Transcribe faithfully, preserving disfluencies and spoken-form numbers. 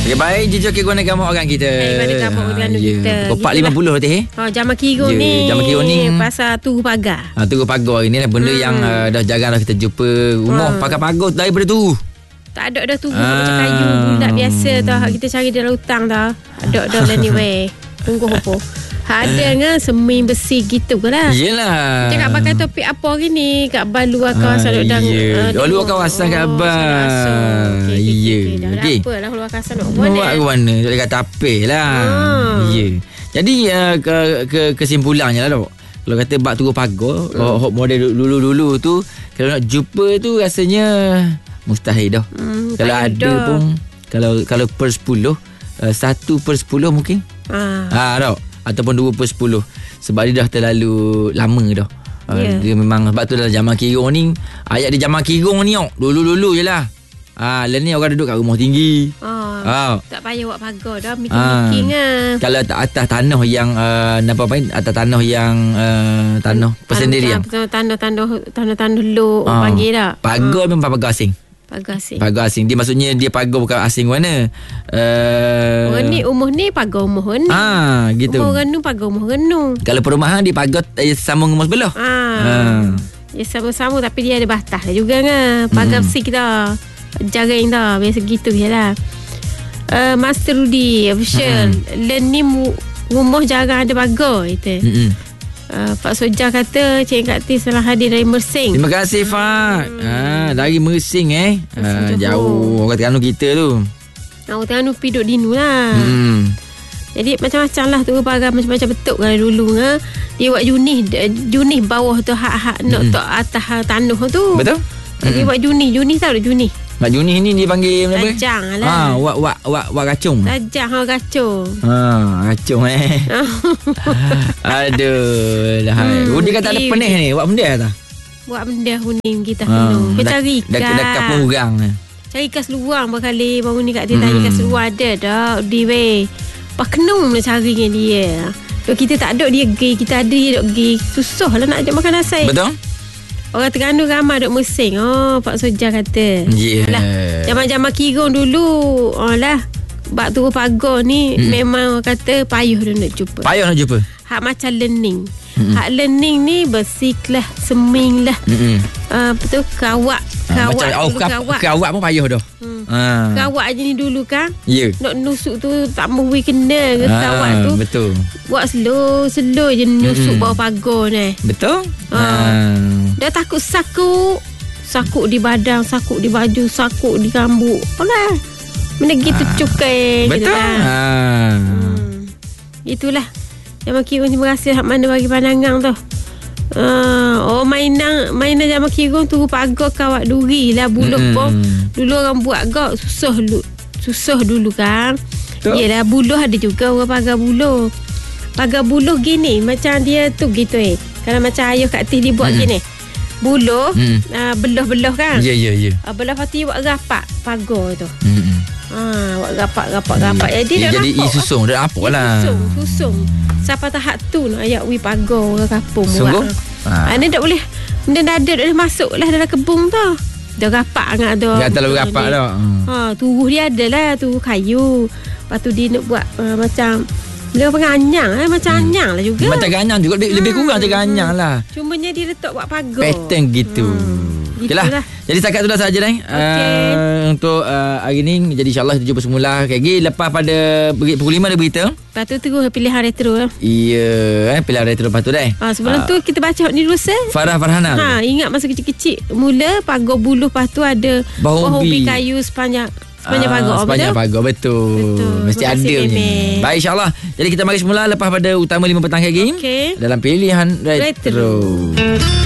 Okay, baik, jujur ke guna gambar orang kita. Eh, guna gambar orang ha, kita. Pukul empat lima puluh teh. Oh, Jamal Kiro Ya, ni. Jamal Kiro ni pasal turu pagar. Ha, turu pagar hari ni lah. Benda hmm. yang uh, dah jarang dah kita jumpa rumah hmm. pagar pagar daripada turu. Tak ada dah turu ah. macam kayu bulat biasa tau. Kita cari dalam hutang tau. Ada dah anyway. Tunggu apa? Ada kan semi besi gitu ke lah. Yelah. Cakap pakai topik apa hari ni? Kat Abang luar kawasan ah, duduk. Ya. Uh, luar kawasan kat Abang. Ya. Okey. Apa lah luar kawasan nak buat buat ke mana? Tak boleh kata apa lah. Ah. Ya. Jadi uh, ke, ke, kesimpulannya lah dok. Kalau kata bak turu pagar, hmm. model dulu-dulu tu, kalau nak jumpa tu rasanya mustahil dah. Hmm, kalau ada dah. Pun, kalau kalau per sepuluh, uh, satu per sepuluh mungkin. Ah. Ha, dok. Ataupun dua per sepuluh. Sebab dia dah terlalu lama dah. Yeah. Uh, dia memang sebab tu dalam Jamal Kirong ni, ayat dia Jamal Kirong ni oh, dulu-dulu je lah. Ah, ha, ni orang duduk kat rumah tinggi. Oh, ha. Tak payah buat pagar dah, making-making ha. lah. Kalau atas tanah yang uh, apa apa atas tanah yang uh, tanah persendirian. Tanah-tanah tanah-tanah low ha. Panggil dah. Pagar ha. Memang pagar asing. Pagar asing. Pagar asing. Dia maksudnya dia pagar bukan asing mana. Uh, orang ni umuh ni pagar umuh ni. Ah, gitu. Umuh renu pagar umuh renu. Kalau perumahan dia pagar eh, sambung rumah sebelah. Ah. ah. Ya sama-sama tapi dia ada batas lah juga kan. Pagar hmm. besi kita. Jaring dah. Biasa gitu je lah. Uh, Master Rudy official. Hmm. Len ni rumah jarang ada pagar itu. Hmm. Uh, Pak Soja kata Cik Kak Tis telah hadir dari Mersing. Terima kasih Fak. hmm. ha, Dari Mersing eh ha, jauh orang Terengganu kita tu. Orang Terengganu pergi duduk dinu lah. hmm. Jadi macam-macam lah tu pagar macam-macam bentuk kalau dulu ha. Dia buat junih Junih bawah tu hak-hak nak hmm. tok atas tanah tu. Betul. Dia hmm. buat junih. Junih tahu tak junih? Mak Junih ni dia panggil apa? Rajang lah. Ha, wak wak wak wak racung. Rajang ha racung. Ha, racung eh. Aduh, dah. Hmm, dia kata ada penih ni. Wak benda tak? Wak benda kuning kita penuh. Kita cari ikan. Dekat dekat purang ni. Cari ikan seluang berkali baru ni kat dia tanya ikan seluang ada dah di weh. Pak kenung nak cari dengan dia. Kalau kita tak ada dia pergi, kita ada dia dok pergi. Susah lah nak ajak makan nasi. Betul? Orang Terengganu ramai duk Mersing. Oh, Pak Soja kata. Yeah. Lah, zaman-zaman Kirong dulu, oh lah, bak turu pagar ni hmm. memang orang kata payah dah nak jumpa. Payah nak jumpa. Hak macam learning. Hmm. Hak learning ni bersiklah, seming lah. Hmm. Uh, betul kawak. Ha, kawak macam oh, kawak. Kawak pun payah dah. Hmm. Ha. Kawak je ni dulu kan. Ya. Yeah. Nak nusuk tu tak mahu kena ke ha, kawak tu. Betul. Buat slow, slow je nusuk hmm. bawah pagar ni. Betul. Ha. ha. Dah takut sakuk. Sakuk di badan, sakuk di baju, sakuk di rambut. Alah. Benda gitu ha. cukai. Betul. Gitu kan. Ha. Hmm. Itulah. Jamal Kirong terima kasih hak mana bagi pandangan tu. Uh, oh mainan mainan Jamal Kirong turu pagar kawat duri lah buluh mm. pun. Dulu orang buat gak susah dulu. Susah dulu kan. Yelah buluh ada juga orang pagar buluh. Pagar buluh gini macam dia tu gitu eh. Kalau macam ayah Kak Tis dia buat mm. gini. Buluh mm. uh, belah-belah kan. Ya ya ya. Uh, belah pati buat rapat pagar tu. Hmm. Ah, buat rapat-rapat-rapat. Hmm. Jadi dia dah jadi nampak. Jadi susung dah apa lah. Susung, susung. Siapa tahap tu nak ayat wi pagar orang kampung buat. Ha. Ni tak boleh. Benda nada dah masuk lah dalam kebun tu. Dah rapat sangat tu. Dah terlalu rapat dah. Ha, turuh dia ada lah, turuh kayu. Lepas tu dia nak buat uh, macam beliau panggil anyang eh, macam hmm. anyang lah juga. Macam anyang juga, lebih, ha. lebih kurang macam anyang lah. Cumanya dia letak buat pagar. Pattern gitu. Hmm. Okeylah. Jadi setakat tu dah saja dah. Okay. Uh, untuk uh, hari ni jadi insya-Allah kita jumpa semula lagi lepas pada pukul lima ada berita. Lepas tu terus pilihan retro lah. Iya, eh pilihan retro lepas tu dah. Ha, sebelum uh, tu kita baca ni dulu sah. Farah Farhana. Ha, ingat masa kecil-kecil mula pagar buluh lepas tu ada bahubi kayu sepanjang sepanjang pagar. Ah, sepanjang pagar betul. betul. Mesti ada punya. Baik insya-Allah. Jadi kita mari semula lepas pada utama lima petang lagi. Okay. Dalam pilihan retro. retro.